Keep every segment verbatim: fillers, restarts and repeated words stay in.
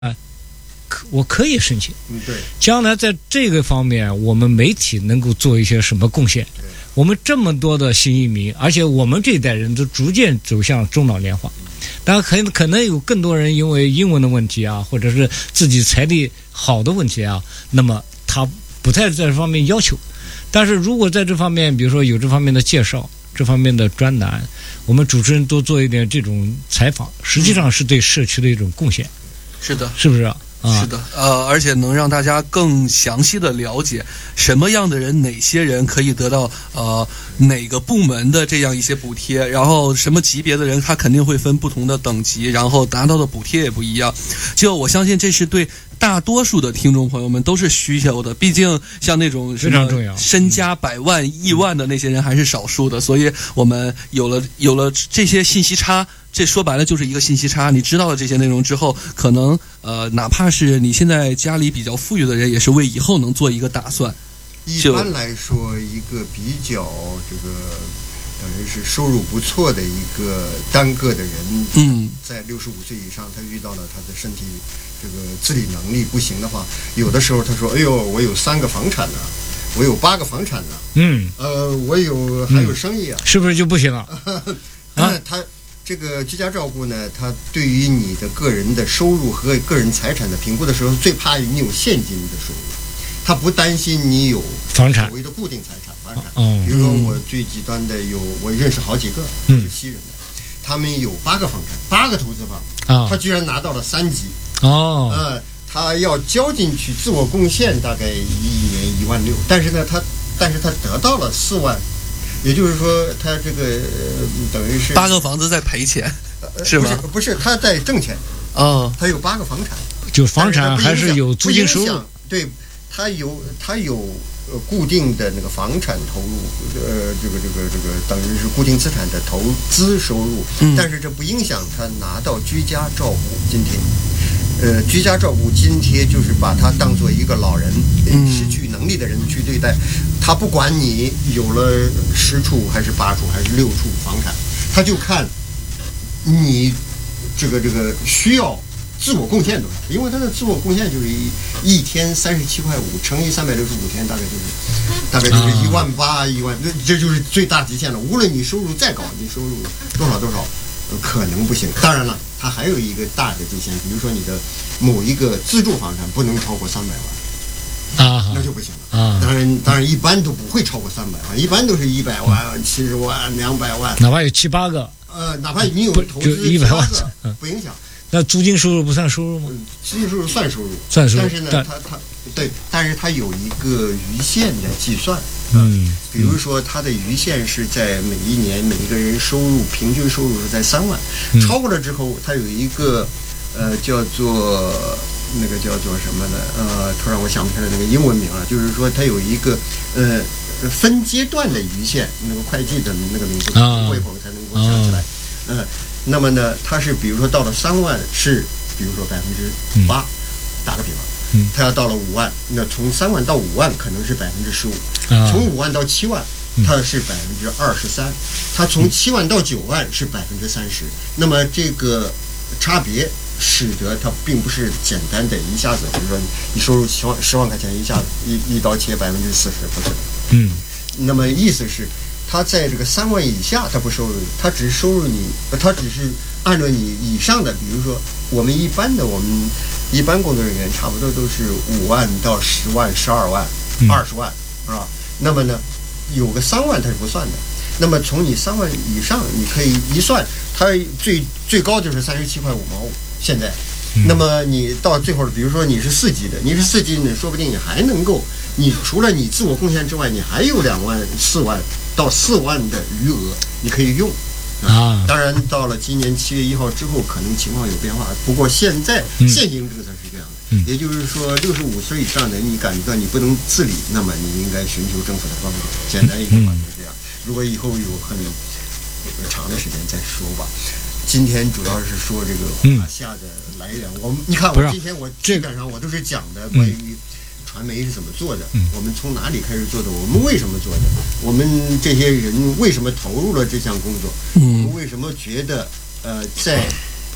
我可以申请。 嗯，对。 将来在这个方面，我们媒体能够做一些什么贡献？我们这么多的新移民，而且我们这一代人都逐渐走向中老年化。当然，可可能有更多人因为英文的问题啊，或者是自己财力好的问题啊，那么他不太在这方面要求。但是如果在这方面，比如说有这方面的介绍，这方面的专栏，我们主持人多做一点这种采访，实际上是对社区的一种贡献。 是的， 是不是啊？ 是的，呃，而且能让大家更详细的了解什么样的人，哪些人可以得到呃哪个部门的这样一些补贴，然后什么级别的人，他肯定会分不同的等级，然后拿到的补贴也不一样。就我相信这是对大多数的听众朋友们都是需要的，毕竟像那种什么身家百万、亿万的那些人还是少数的，所以我们有了有了这些信息差。这说白了就是一个信息差，你知道了这些内容之后，可能呃，哪怕是你现在家里比较富裕的人，也是为以后能做一个打算。 一般来说，一个比较这个等于是收入不错的一个单个的人， 嗯， 在六十五岁以上，他遇到了他的身体这个自理能力不行的话，有的时候他说：“哎呦，我有三个房产呢，我有八个房产呢， 嗯， 呃，我有还有生意啊， 嗯、是不是就不行了？” 啊，他。这个居家照顾呢，它对于你的个人的收入和个人财产的评估的时候，最怕你有现金的收入，他不担心你有房产， 所谓的固定财产房产。 嗯， 比如说我最极端的有，我认识好几个是西人的，他们有八个房产，八个投资房，啊，他居然拿到了三级。 哦， 呃，他要交进去自我贡献大概一年一万六，但是呢，他但是他得到了四万。也就是说，他这个、呃、等于是八个房子在赔钱，是吗？ 不是，不是，他在挣钱。 哦， 他有八个房产， 就房产还是有租金收入。 对，他有他有呃固定的那个房产投入，呃，这个这个这个等于是固定资产的投资收入， 嗯、 但是这不影响他拿到居家照顾津贴。呃，居家照顾津贴就是把他当做一个老人、失去能力的人去对待，他不管你有了十处还是八处还是六处房产，他就看你这个这个需要自我贡献多少，因为他的自我贡献就是一一天三十七块五乘以三百六十五天，大概就是大概就是一万八一万，这就是最大极限了。无论你收入再高，你收入多少多少。可能不行，当然了，它还有一个大的极限，比如说你的某一个自住房产不能超过三百万， 啊， 那就不行了。啊，当然，当然一般都不会超过三百万，一般都是一百万、七十万、两百万， 哪怕有七八个， 呃，哪怕你有投资一百万， 不影响。 那租金收入不算收入吗？ 租金收入算收入， 算收入， 但是呢，它它对，但是它有一个余限的计算。 嗯， 比如说它的余限是在每一年每一个人收入平均收入是在三万， 嗯、 超过了之后，它有一个呃叫做那个叫做什么呢？呃，突然我想不起来那个英文名了。就是说它有一个呃分阶段的余限，那个会计的那个名字，会后才能够想起来。嗯、呃，那么呢，它是比如说到了三万是，比如说百分之八，打个比方。 嗯， 他要到了五万，那从三万到五万可能是百分之十五，从五万到七万，它是百分之二十三，它从七万到九万是百分之三十。那么这个差别使得它并不是简单的一下子，比如说你收入十万十万块钱一下子一一刀切百分之四十，不是的。 嗯， 那么意思是，他在这个三万以下他不收入，他只是收入你，他只是按照你以上的，比如说我们一般的我们。一般工作人员差不多都是五万到十万、十二万、二十万，是吧？那么呢，有个三万它是不算的。那么从你三万以上，你可以一算，它最最高就是三十七块五毛五。现在，那么你到最后，比如说你是四级的，你是四级的，说不定你还能够，你除了你自我贡献之外，你还有两万、四万到四万的余额，你可以用。啊，当然，到了今年七月一号之后，可能情况有变化。不过现在现行政策是这样的， 嗯、 也就是说，六十五岁以上的你感觉到你不能自理，那么你应该寻求政府的帮助。简单一句话就是这样。如果以后有很长的时间再说吧。今天主要是说这个华夏的来源。我们你看，我今天我基本上我都是讲的关于。传媒是怎么做的？我们从哪里开始做的？我们为什么做的？我们这些人为什么投入了这项工作？我们为什么觉得呃，在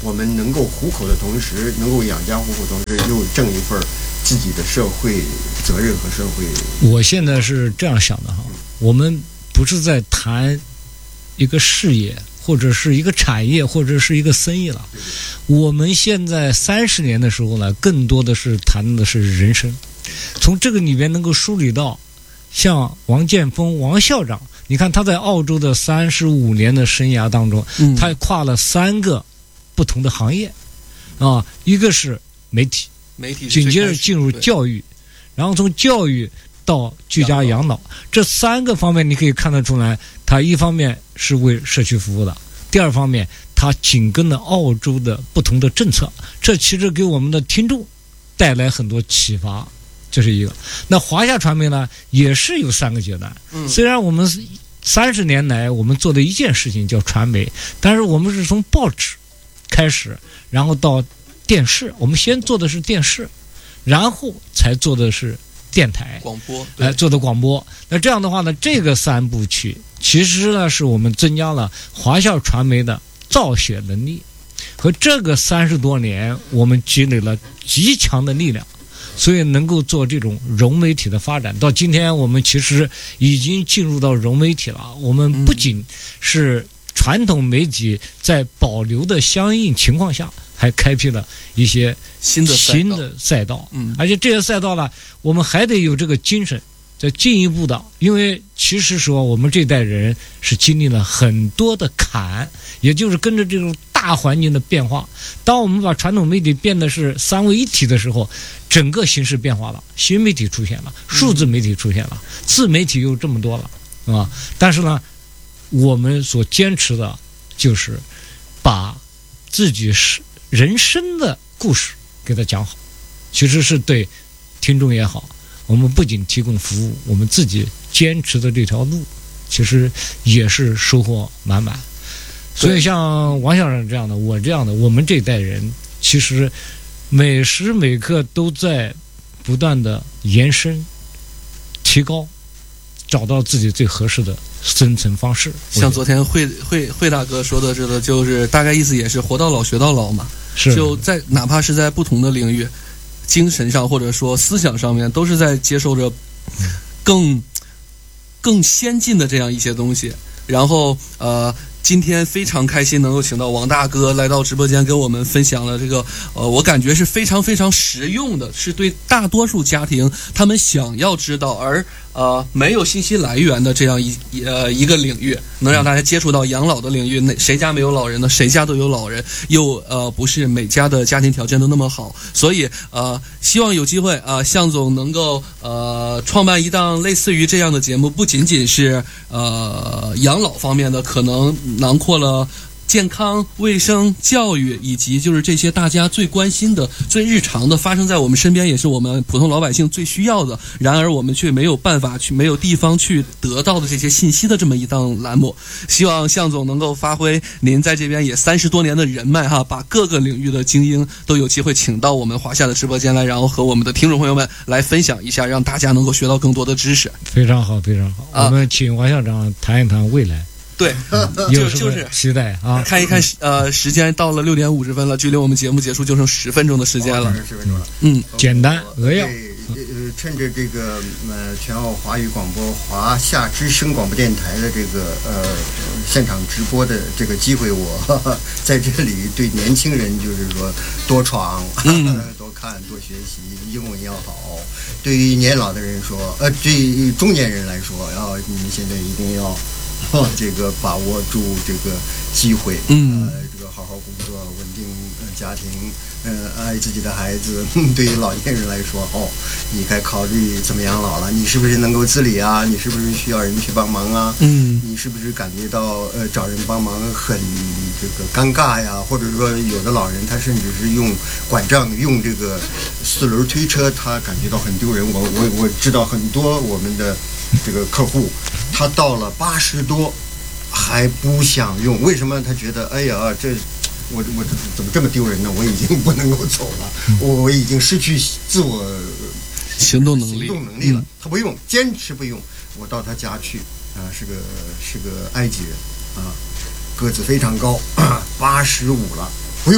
我们能够糊口的同时，能够养家糊口同时，又挣一份自己的社会责任和社会。 我现在是这样想的哈，我们不是在谈一个事业，或者是一个产业，或者是一个生意了。我们现在三十年的时候呢，更多的是谈的是人生。从这个里面能够梳理到，像王建峰王校长，你看他在澳洲的三十五年的生涯当中， 嗯、 他跨了三个不同的行业，啊，一个是媒体， 媒体紧接着进入教育，然后从教育到居家养老，这三个方面你可以看得出来，他一方面是为社区服务的，第二方面他紧跟了澳洲的不同的政策，这其实给我们的听众带来很多启发，这是一个。那华夏传媒呢，也是有三个阶段， 嗯、 虽然我们三十年来我们做的一件事情叫传媒，但是我们是从报纸开始，然后到电视，我们先做的是电视，然后才做的是电台广播， 来、呃、做的广播。那这样的话呢，这个三部曲其实呢是我们增加了华夏传媒的造血能力，和这个三十多年我们积累了极强的力量，所以能够做这种融媒体的发展。到今天我们其实已经进入到融媒体了，我们不仅是传统媒体在保留的相应情况下，还开辟了一些新的新的赛道， 嗯， 而且这些赛道呢，我们还得有这个精神，再进一步的，因为其实说我们这代人是经历了很多的坎，也就是跟着这种大环境的变化。当我们把传统媒体变得是三位一体的时候，整个形势变化了，新媒体出现了，数字媒体出现了，自媒体又这么多了，是吧？但是呢，我们所坚持的就是把自己是人生的故事给他讲好，其实是对听众也好，我们不仅提供服务，我们自己坚持的这条路其实也是收获满满。所以像王校长这样的，我这样的，我们这代人其实每时每刻都在不断的延伸提高，找到自己最合适的生存方式。 像昨天惠惠惠大哥说的这个，就是大概意思也是活到老学到老嘛， 是就在哪怕是在不同的领域，精神上或者说思想上面，都是在接受着更更先进的这样一些东西。然后呃今天非常开心能够请到王大哥来到直播间，给我们分享了这个呃，我感觉是非常非常实用的，是对大多数家庭他们想要知道而呃没有信息来源的这样一呃一个领域，能让大家接触到养老的领域。那谁家没有老人呢？谁家都有老人，又呃不是每家的家庭条件都那么好，所以呃希望有机会啊、呃，向总能够呃创办一档类似于这样的节目，不仅仅是呃养老方面的，可能囊括了健康、卫生、教育，以及就是这些大家最关心的、最日常的，发生在我们身边，也是我们普通老百姓最需要的。然而我们却没有办法去、没有地方去得到的这些信息的这么一档栏目。希望向总能够发挥您在这边也三十多年的人脉哈，把各个领域的精英都有机会请到我们华夏的直播间来，然后和我们的听众朋友们来分享一下，让大家能够学到更多的知识。 非常好，非常好。啊、我们请王校长谈一谈未来。 对， 有什么期待啊？ 看一看，呃，时间到了六点五十分了，距离我们节目结束就剩十分钟的时间了。 十分钟了。 嗯， 简单扼要。 呃，趁着这个呃全澳华语广播华夏之声广播电台的这个呃现场直播的这个机会，我呵呵在这里对年轻人就是说多闯、嗯、多看多学习，英文要好。对于年老的人说，呃，对于中年人来说，然后你们现在一定要。哦，这个把握住这个机会， 嗯， 呃，这个好好工作，稳定呃家庭，呃，爱自己的孩子。对于老年人来说，哦，你该考虑怎么养老了。你是不是能够自理啊？你是不是需要人去帮忙啊？ 嗯， 你是不是感觉到呃找人帮忙很这个尴尬呀？或者说有的老人他甚至是用拐杖、用这个四轮推车，他感觉到很丢人。我我我知道很多我们的这个客户。他到了八十多还不想用，为什么？他觉得哎呀，这我我怎么这么丢人呢？我已经不能够走了，我我已经失去自我行动能力行动能力了。他不用，坚持不用。我到他家去啊，是个是个埃及人啊，个子非常高，八十五了，不用。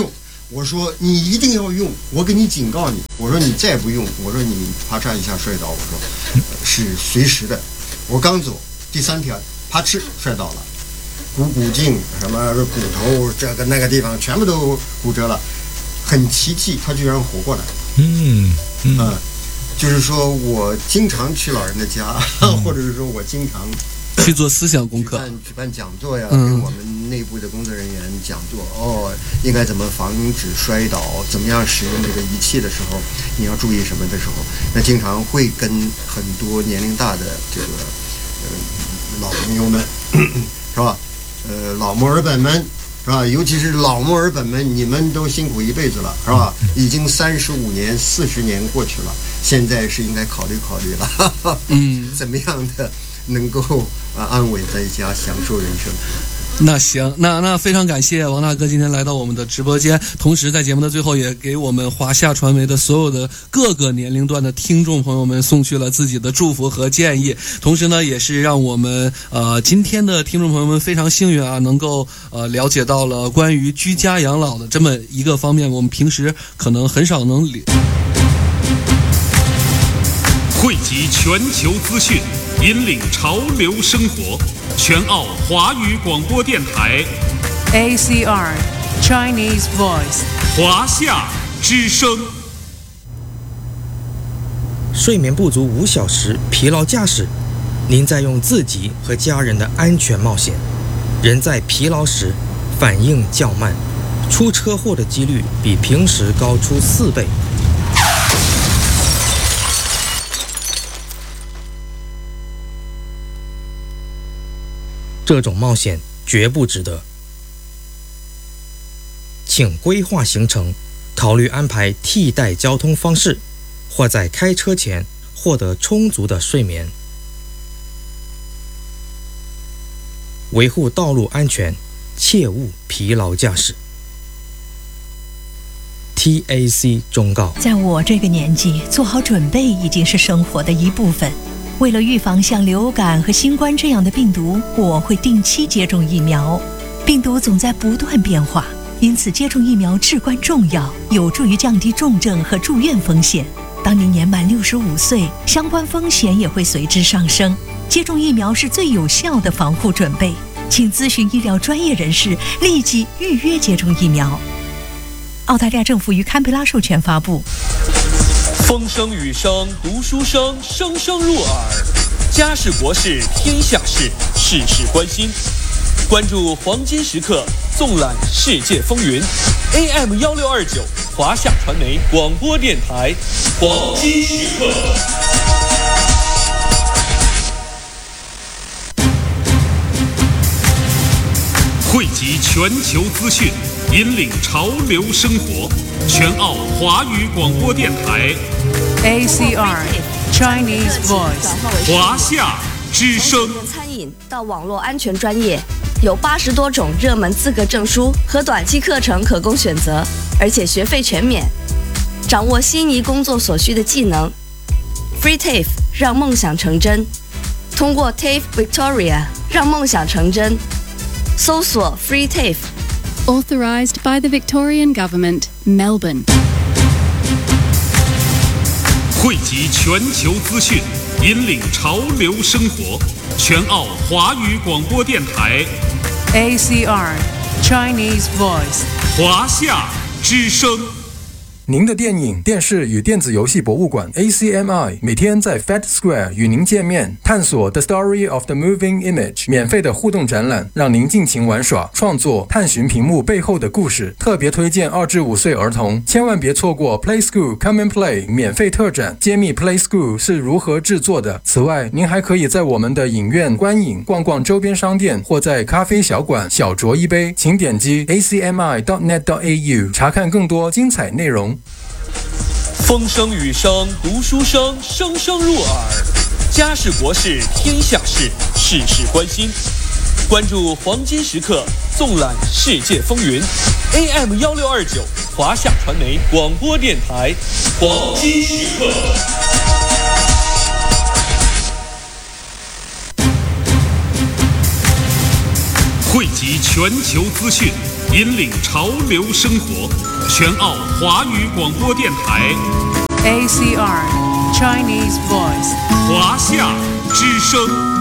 我说你一定要用，我给你警告你，我说你再不用，我说你啪嚓一下摔倒，我说、呃、是随时的。我刚走第三天，啪哧摔倒了，股骨颈什么骨头这个那个地方全部都骨折了，很奇迹，他居然活过来。 嗯嗯、 呃，就是说我经常去老人的家，嗯、或者是说我经常去做思想功课， 举办举办讲座呀， 嗯、 跟我们内部的工作人员讲座。哦，应该怎么防止摔倒？怎么样使用这个仪器的时候，你要注意什么的时候？那经常会跟很多年龄大的这个呃老朋友们，是吧？呃，老墨尔本们。是吧？尤其是老墨尔本们，你们都辛苦一辈子了，是吧？已经三十五年、四十年过去了，现在是应该考虑考虑了，嗯，怎么样的能够啊安稳在家享受人生。 那行，那那非常感谢王大哥今天来到我们的直播间，同时在节目的最后也给我们华夏传媒的所有的各个年龄段的听众朋友们送去了自己的祝福和建议，同时呢也是让我们呃今天的听众朋友们非常幸运啊，能够呃了解到了关于居家养老的这么一个方面，我们平时可能很少能理。 汇集全球资讯，引领潮流生活。全澳华语广播电台 A C R Chinese Voice 华夏之声。 睡眠不足五小时，疲劳驾驶，您在用自己和家人的安全冒险。人在疲劳时反应较慢，出车祸的几率比平时高出四倍。这种冒险绝不值得。请规划行程，考虑安排替代交通方式，或在开车前获得充足的睡眠。维护道路安全，切勿疲劳驾驶。T A C 忠告： 在我这个年纪，做好准备已经是生活的一部分。为了预防像流感和新冠这样的病毒，我会定期接种疫苗。病毒总在不断变化，因此接种疫苗至关重要，有助于降低重症和住院风险。当您年满六十五岁，相关风险也会随之上升。接种疫苗是最有效的防护准备，请咨询医疗专业人士，立即预约接种疫苗。澳大利亚政府于堪培拉授权发布。 风声雨声读书声，声声入耳。家事国事天下事，事事关心。关注黄金时刻，纵览世界风云。A M 幺六二九华夏传媒广播电台，黄金时刻。 汇集全球资讯，引领潮流生活。全澳华语广播电台 A C R Chinese Voice 华夏之声。 餐饮到网络安全专业，有八十多种热门资格证书和短期课程可供选择，而且学费全免。掌握心仪工作所需的技能 ，Free TAFE 让梦想成真。通过 TAFE Victoria 让梦想成真。搜索 Free TAFE。Authorized by the Victorian Government, Melbourne. 汇集全球资讯，引领潮流生活。全澳华语广播电台 A C R Chinese Voice 华夏之声。 您的电影、电视与电子游戏博物馆 A C M I 每天在 Fed Square 与您见面，探索 The Story of the Moving Image 免费的互动展览，让您尽情玩耍、创作，探寻屏幕背后的故事。特别推荐二至五岁儿童，千万别错过 Play School Come and Play 免费特展，揭秘 Play School 是如何制作的。此外，您还可以在我们的影院观影、逛逛周边商店，或在咖啡小馆小酌一杯。请点击 A C M I dot net dot A U 查看更多精彩内容。 风声雨声读书声，声声入耳。家事国事天下事，事事关心。关注黄金时刻，纵览世界风云。A M 幺六二九华夏传媒广播电台，黄金时刻。 汇集全球资讯， 引领潮流生活。全澳华语广播电台 A C R Chinese Voice 华夏之声。